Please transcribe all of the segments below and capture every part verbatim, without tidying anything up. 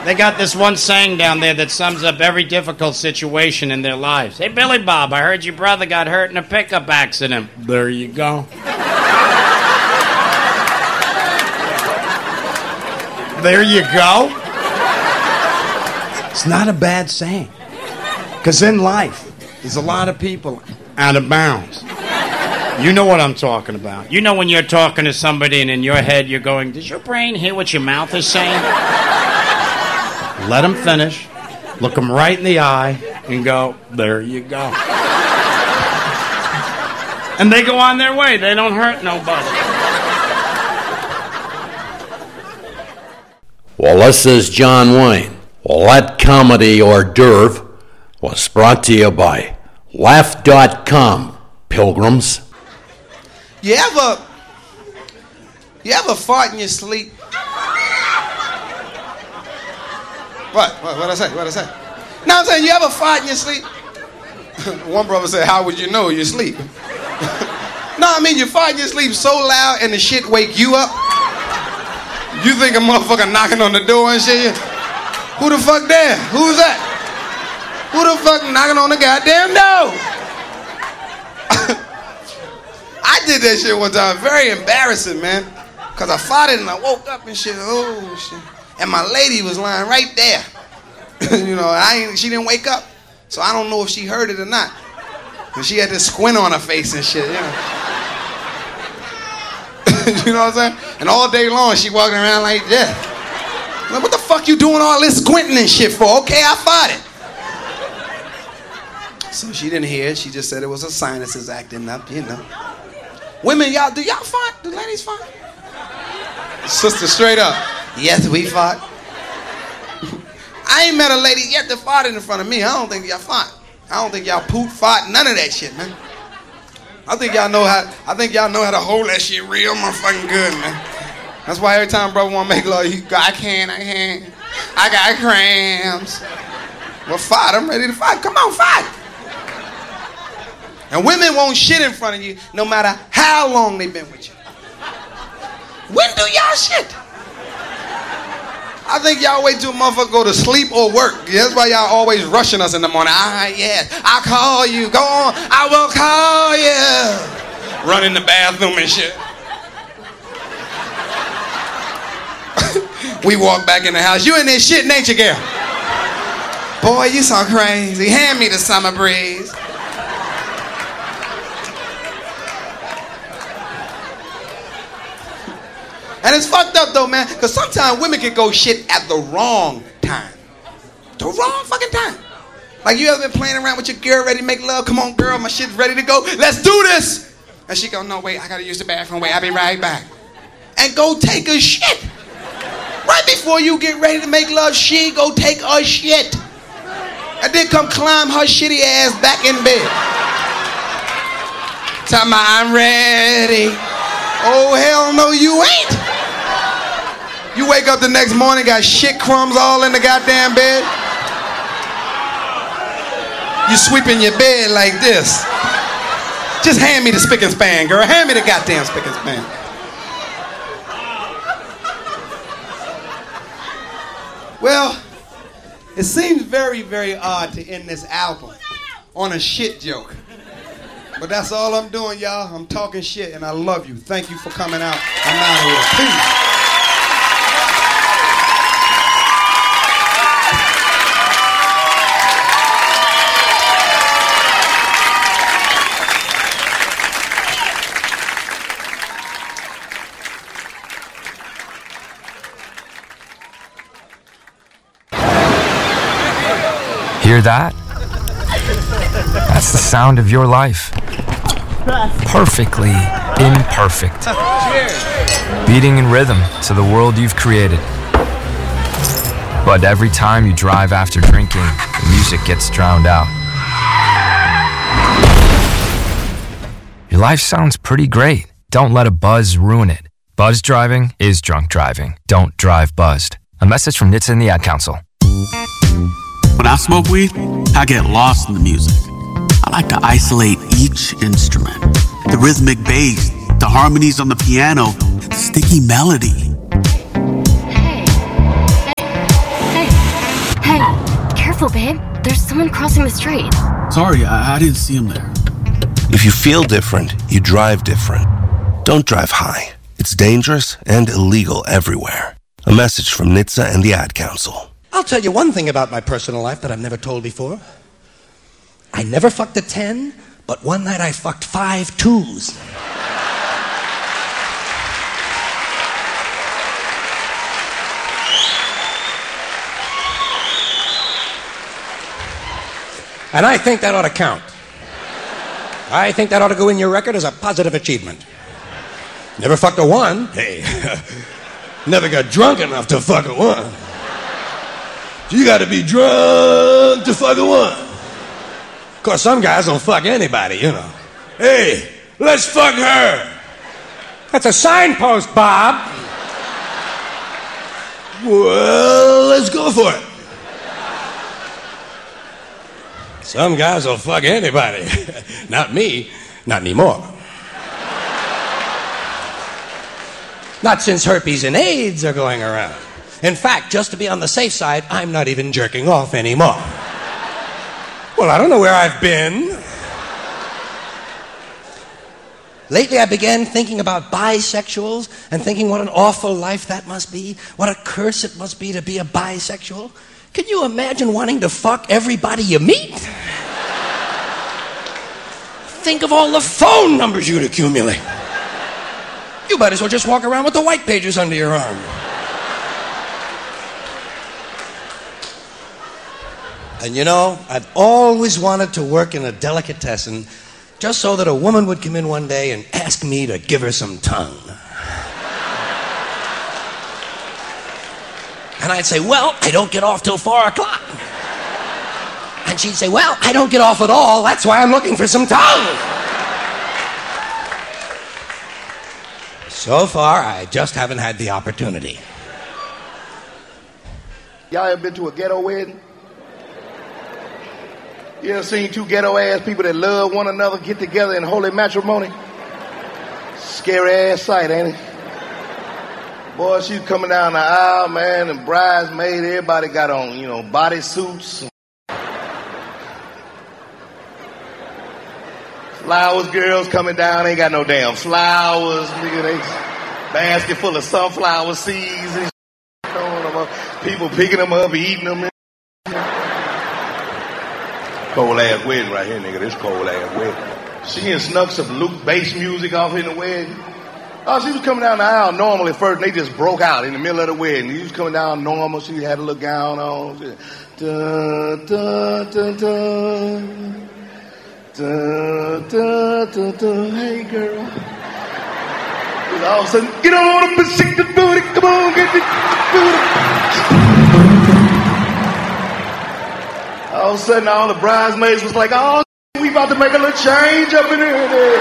They got this one saying down there that sums up every difficult situation in their lives. Hey, Billy Bob, I heard your brother got hurt in a pickup accident. There you go. There you go. It's not a bad saying. Because in life, there's a lot of people out of bounds. You know what I'm talking about. You know when you're talking to somebody and in your head you're going, does your brain hear what your mouth is saying? Let them finish, look them right in the eye, and go, there you go. And they go on their way. They don't hurt nobody. Well, this is John Wayne. Well, that comedy hors d'oeuvre was brought to you by laugh dot com, pilgrims. You ever, you ever fart in your sleep? What? What? What I say? What I say? No, I'm saying, you ever fart in your sleep? One brother said, how would you know you sleep? No, I mean, you fart in your sleep so loud and the shit wake you up. You think a motherfucker knocking on the door and shit? Who the fuck there? Who's that? Who the fuck knocking on the goddamn door? I did that shit one time. Very embarrassing, man. Because I farted and I woke up and shit. Oh, shit. And my lady was lying right there. You know, I ain't, she didn't wake up. So I don't know if she heard it or not. But she had this squint on her face and shit, you know. You know what I'm saying? And all day long, she walking around like that. Like, what the fuck you doing all this squinting and shit for? Okay, I farted. So she didn't hear it. She just said it was her sinuses acting up, you know. Women, y'all, do y'all fart? Do ladies fart? Sister, straight up. Yes, we fart. I ain't met a lady yet that farted in front of me. I don't think y'all fart. I don't think y'all poop, fart, none of that shit, man. I think y'all know how. I think y'all know how to hold that shit real motherfucking good, man. That's why every time brother want to make love, he go, I can't, I can't. I got cramps. Well, fart. I'm ready to fight. Come on, fight. And women won't shit in front of you no matter how long they've been with you. When do y'all shit? I think y'all wait till a motherfucker go to sleep or work. That's why y'all always rushing us in the morning. Ah, yes, I'll call you. Go on, I will call you. Run in the bathroom and shit. We walk back in the house. You in there shitting, ain't you, girl? Boy, you so crazy. Hand me the summer breeze. And it's fucked up though, man, because sometimes women can go shit at the wrong time. The wrong fucking time. Like you ever been playing around with your girl, ready to make love? Come on, girl, my shit's ready to go. Let's do this. And she go, no, wait, I gotta use the bathroom. Wait, I'll be right back. And go take a shit. Right before you get ready to make love, she go take a shit. And then come climb her shitty ass back in bed. Tell me I'm ready. Oh, hell no, you ain't. You wake up the next morning, got shit crumbs all in the goddamn bed. You sweeping your bed like this. Just hand me the spick and span, girl. Hand me the goddamn spick and span. Well, it seems very, very odd to end this album on a shit joke. But that's all I'm doing, y'all. I'm talking shit, and I love you. Thank you for coming out. I'm out of here. Peace. Hear that? That's the sound of your life. Perfectly imperfect. Beating in rhythm to the world you've created. But every time you drive after drinking, the music gets drowned out. Your life sounds pretty great. Don't let a buzz ruin it. Buzz driving is drunk driving. Don't drive buzzed. A message from N H T S A and the Ad Council. When I smoke weed, I get lost in the music. I like to isolate each instrument. The rhythmic bass, the harmonies on the piano, the sticky melody. Hey, hey, hey, Careful, babe. There's someone crossing the street. Sorry, I, I didn't see him there. If you feel different, you drive different. Don't drive high. It's dangerous and illegal everywhere. A message from N H T S A and the Ad Council. I'll tell you one thing about my personal life that I've never told before. I never fucked a ten, but one night I fucked five twos. And I think that ought to count. I think that ought to go in your record as a positive achievement. Never fucked a one. Hey, never got drunk enough to fuck a one. You got to be drunk to fuck a one. Of course, some guys don't fuck anybody, you know. Hey, let's fuck her. That's a signpost, Bob. Well, let's go for it. Some guys will fuck anybody. Not me. Not anymore. Not since herpes and AIDS are going around. In fact, just to be on the safe side, I'm not even jerking off anymore. Well, I don't know where I've been. Lately, I began thinking about bisexuals and thinking what an awful life that must be. What a curse it must be to be a bisexual. Can you imagine wanting to fuck everybody you meet? Think of all the phone numbers you'd accumulate. You might as well just walk around with the white pages under your arm. And you know, I've always wanted to work in a delicatessen just so that a woman would come in one day and ask me to give her some tongue. And I'd say, well, I don't get off till four o'clock. And she'd say, well, I don't get off at all. That's why I'm looking for some tongue. So far, I just haven't had the opportunity. Y'all ever been to a ghetto wedding? You ever seen two ghetto-ass people that love one another get together in holy matrimony? Scary-ass sight, ain't it? Boy, she was coming down the aisle, man, and bridesmaid, everybody got on, you know, body suits. Flowers girls coming down, ain't got no damn flowers, nigga. They basket full of sunflower seeds and throwing them up. People picking them up, eating them. Cold ass wedding right here, nigga. This cold ass wedding. She and snuck some Luke bass music off in the wedding. Oh, she was coming down the aisle normal at first, and they just broke out in the middle of the wedding. She was coming down normal. She had a little gown on. She, dun, dun, dun, dun. Dun, dun, dun, dun. Hey, girl. And all of a sudden, get on up and shake the booty. Come on, get the booty. All of a sudden, all the bridesmaids was like, oh, we about to make a little change up in here.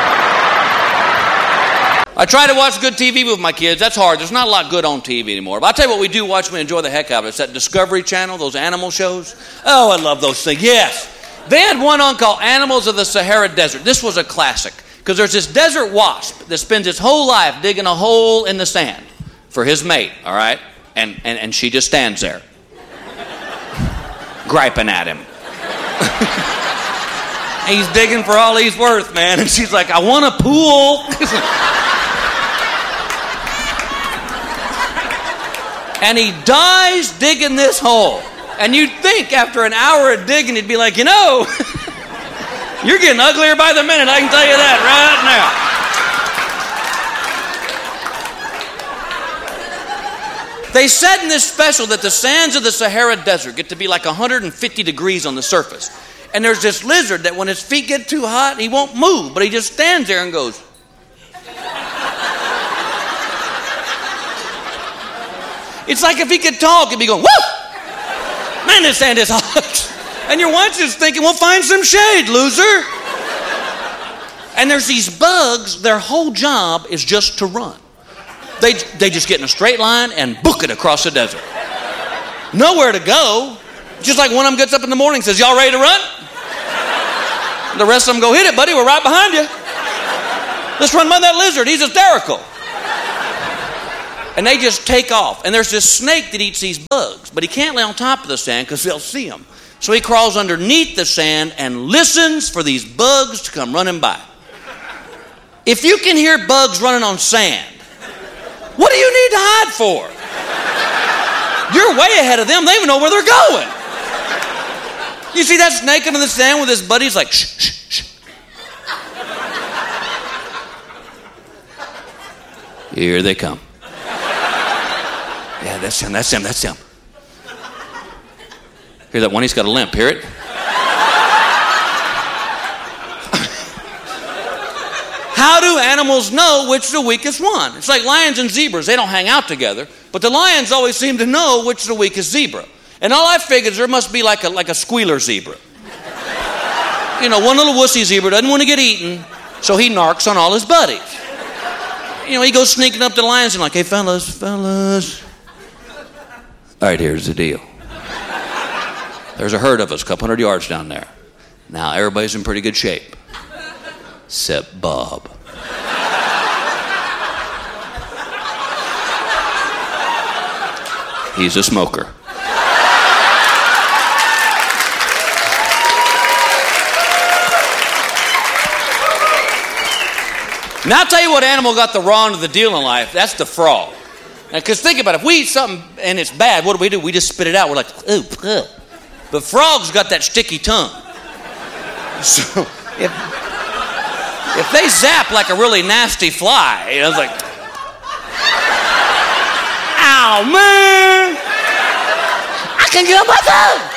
I try to watch good T V with my kids. That's hard. There's not a lot good on T V anymore. But I'll tell you what we do watch. We enjoy the heck out of it. It's that Discovery Channel, those animal shows. Oh, I love those things. Yes. They had one on called Animals of the Sahara Desert. This was a classic. Because there's this desert wasp that spends his whole life digging a hole in the sand for his mate, all right? And, and, and she just stands there. Griping at him. He's digging for all he's worth, man. And she's like, I want a pool. And he dies digging this hole. And you'd think after an hour of digging, he'd be like, you know, you're getting uglier by the minute, I can tell you that right now. They said in this special that the sands of the Sahara Desert get to be like one hundred fifty degrees on the surface. And there's this lizard that when his feet get too hot, he won't move, but he just stands there and goes. It's like if he could talk, he'd be going, woo! Man, this sand is hot. And your wife's just thinking, well, find some shade, loser. And there's these bugs, their whole job is just to run. They, they just get in a straight line and book it across the desert. Nowhere to go. Just like one of them gets up in the morning and says, y'all ready to run? The rest of them go, hit it, buddy, we're right behind you. Let's run by that lizard, he's hysterical. And they just take off. And there's this snake that eats these bugs, but he can't lay on top of the sand because they'll see him. So he crawls underneath the sand and listens for these bugs to come running by. If you can hear bugs running on sand, what do you need to hide for? You're way ahead of them. They even know where they're going. You see that snake under the sand with his buddies like, shh, shh, shh. Here they come. Yeah, that's him, that's him, that's him. Hear that one? He's got a limp. Hear it? How do animals know which is the weakest one? It's like lions and zebras. They don't hang out together, but the lions always seem to know which is the weakest zebra. And all I figured is there must be like a, like a squealer zebra. You know, one little wussy zebra doesn't want to get eaten, so he narcs on all his buddies. You know, he goes sneaking up to the lions and like, hey, fellas, fellas. All right, here's the deal. There's a herd of us, a couple hundred yards down there. Now, everybody's in pretty good shape. Except Bob. He's a smoker. Now I'll tell you what animal got the raw end of the deal in life. That's the frog. Because think about it. If we eat something and it's bad, what do we do? We just spit it out. We're like, ooh, ugh. But frogs got that sticky tongue. So if, if they zap like a really nasty fly, you know, it's like, ow, man. I can get on my tongue.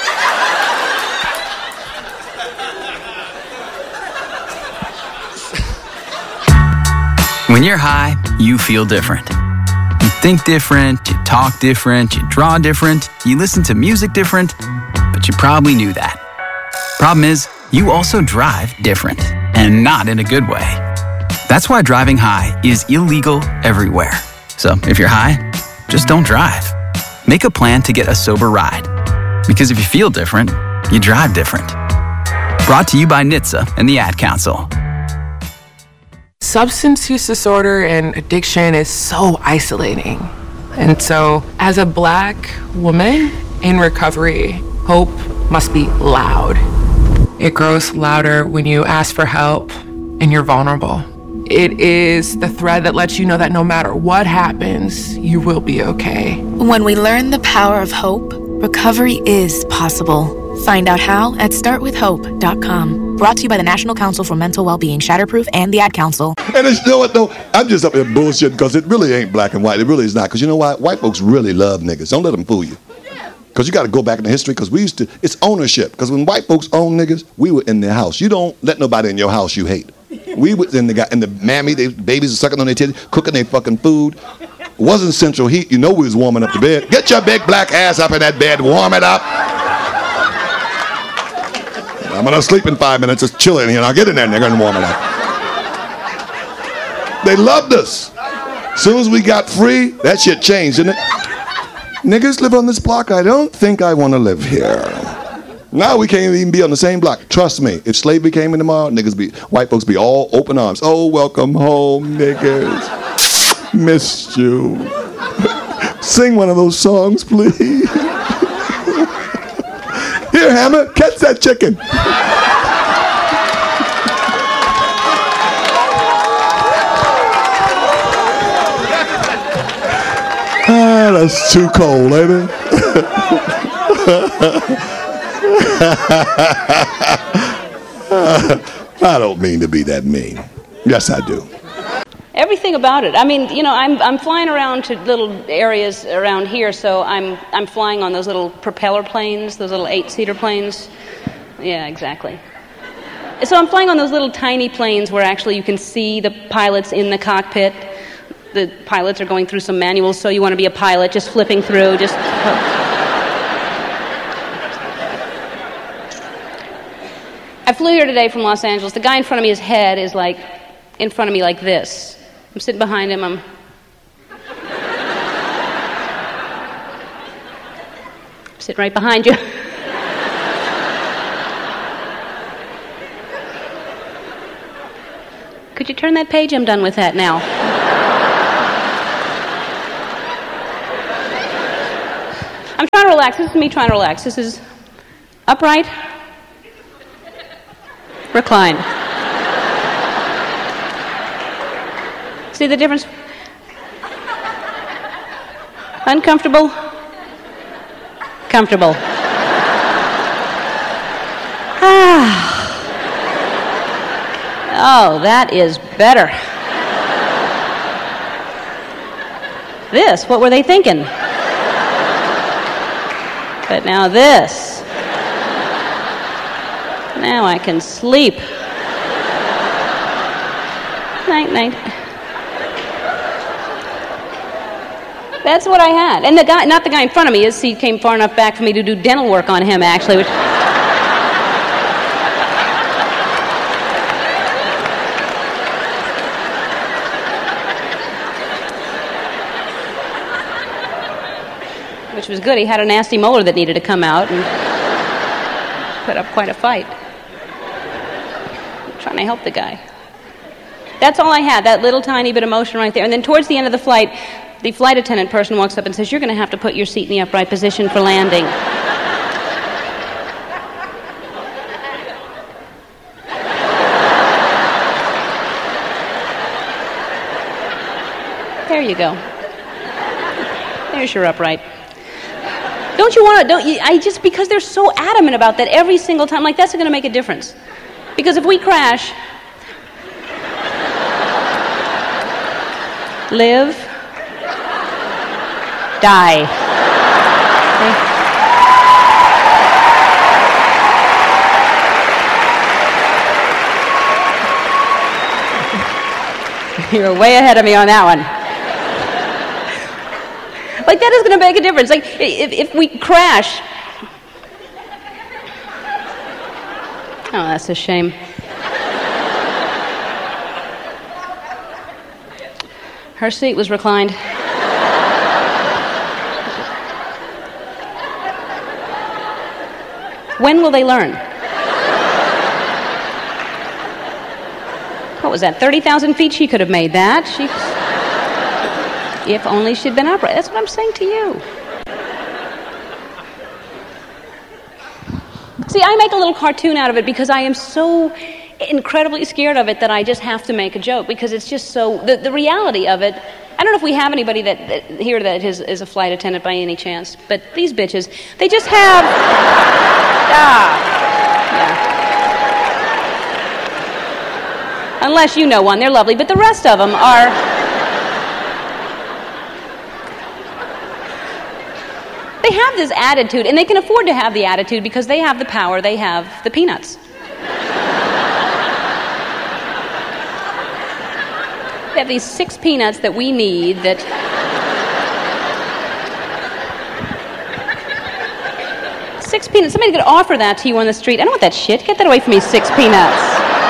When you're high, you feel different. You think different, you talk different, you draw different, you listen to music different, but you probably knew that. Problem is, you also drive different, and not in a good way. That's why driving high is illegal everywhere. So if you're high, just don't drive. Make a plan to get a sober ride. Because if you feel different, you drive different. Brought to you by N H T S A and the Ad Council. Substance use disorder and addiction is so isolating. And so, as a Black woman in recovery, hope must be loud. It grows louder when you ask for help and you're vulnerable. It is the thread that lets you know that no matter what happens, you will be okay. When we learn the power of hope, recovery is possible. Find out how at start with hope dot com. Brought to you by the National Council for Mental Wellbeing, Shatterproof, and the Ad Council. And it's, you know what, though? I'm just up here bullshitting because it really ain't black and white. It really is not. Because you know why? White folks really love niggas. Don't let them fool you. Because you got to go back in the history because we used to, it's ownership. Because when white folks owned niggas, we were in their house. You don't let nobody in your house you hate. We was in the guy, in the mammy, they babies are sucking on their titties, cooking their fucking food. It wasn't central heat. You know we was warming up the bed. Get your big black ass up in that bed, warm it up. I'm gonna sleep in five minutes, just chill in here, and I'll get in there and they're gonna warm it up. They loved us. As soon as we got free, that shit changed, didn't it? Niggas live on this block, I don't think I wanna live here. Now we can't even be on the same block. Trust me, if slavery came in tomorrow, niggas be, white folks be all open arms. Oh, welcome home, niggas. Missed you. Sing one of those songs, please. Here, Hammer, catch that chicken. Ah, that's too cold, ain't it? I don't mean to be that mean. Yes, I do. Everything about it. I mean, you know, I'm I'm flying around to little areas around here, so I'm I'm flying on those little propeller planes, those little eight-seater planes. Yeah, exactly. So I'm flying on those little tiny planes where actually you can see the pilots in the cockpit. The pilots are going through some manuals, so you want to be a pilot, just flipping through, just... I flew here today from Los Angeles. The guy in front of me, his head is like in front of me like this. I'm sitting behind him. I'm sitting right behind you. Could you turn that page? I'm done with that now. I'm trying to relax. This is me trying to relax. This is upright, recline. See the difference? Uncomfortable, comfortable. Ah. Oh, that is better. This, what were they thinking? But now this. Now I can sleep. Night, night. That's what I had. And the guy, not the guy in front of me, his seat came far enough back for me to do dental work on him, actually. Which which was good. He had a nasty molar that needed to come out and put up quite a fight. I'm trying to help the guy. That's all I had, that little tiny bit of motion right there. And then towards the end of the flight, the flight attendant person walks up and says, "You're going to have to put your seat in the upright position for landing." There you go. There's your upright. Don't you want to, don't you, I just, because they're so adamant about that every single time, like that's going to make a difference. Because if we crash, live, die. Okay? You're way ahead of me on that one. Like, that is going to make a difference. Like, if, if we crash... Oh, that's a shame. Her seat was reclined. When will they learn? What was that, thirty thousand feet? She could have made that. She... If only she'd been upright. That's what I'm saying to you. See, I make a little cartoon out of it because I am so incredibly scared of it that I just have to make a joke because it's just so... The, the reality of it... I don't know if we have anybody that, that here that is, is a flight attendant by any chance, but these bitches, they just have... Ah, yeah. Unless you know one, they're lovely, but the rest of them are... They have this attitude, and they can afford to have the attitude because they have the power, they have the peanuts. They have these six peanuts that we need that... Six peanuts. Somebody could offer that to you on the street. I don't want that shit. Get that away from me, six peanuts.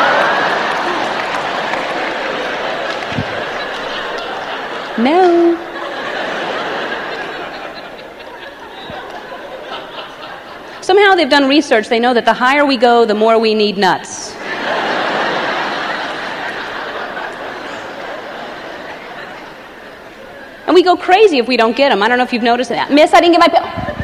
No. Somehow they've done research. They know that the higher we go, the more we need nuts. And we go crazy if we don't get them. I don't know if you've noticed that. Miss, I didn't get my pill.